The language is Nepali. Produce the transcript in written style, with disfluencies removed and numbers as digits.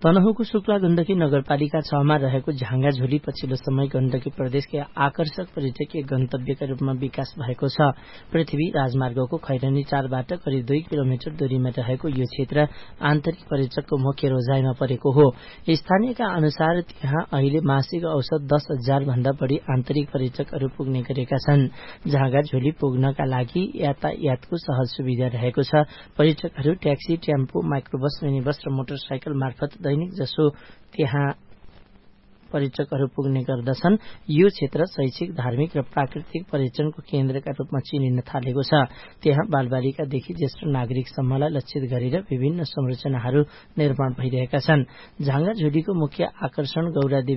तनहुँको शुक्ला गण्डकी नगरपालिका 6 मा रहेको झाँगाझोली पछिल्लो समय गण्डकी प्रदेशकै आकर्षक पर्यटकीय गन्तव्यका रूपमा विकास भएको छ। पृथ्वी राजमार्गको खैरनी 4 बाट करिब 2 किलोमिटर दूरीमा रहेको यो क्षेत्र आन्तरिक पर्यटकको मुख्य रोजाइमा परेको हो। स्थानीयका अनुसार त्यहाँ अहिले मासिक औसत 10,000 भन्दा बढी आन्तरिक पर्यटकहरू पुग्ने गरेका छन्। झाँगाझोली पुग्नका लागि यातायातको सहज सुविधा रहेको छ। पर्यटकहरू taxi, tempo, microbus, mini bus र मोटरसाइकल मार्फत दैनिक जसो त्यहाँ पर्यटकहरू पुग्ने गर्दछन्। यो क्षेत्र शैक्षिक, धार्मिक र प्राकृतिक पर्यटनको केन्द्रका रूपमा चिनिन थालेको छ। त्यहाँ बालबालिकादेखि ज्येष्ठ नागरिकसम्मलाई लक्षित गरेर विभिन्न संरचनाहरू निर्माण भइरहेका छन्। झाँगाझोलीको मुख्य आकर्षण गौरादेवी